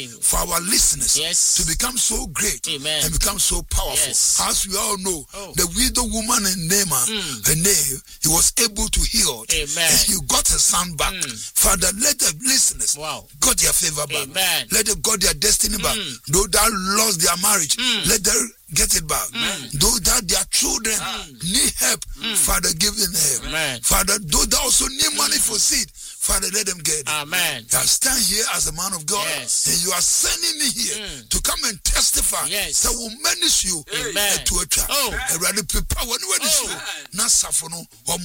for our listeners to become so great and become so powerful. As we all know, the widow woman in Naaman, her name, he was able to heal. And he got his son back. Father, let the listeners got their favor back. Let them got their destiny back. Those that lost their marriage, let them get it back. Those that their children need help, Father, give them help. Father, those that also need money for seed, Father, let them get it. Amen. I stand here as a man of God, and you are sending me here to come and testify that will manage you to a child.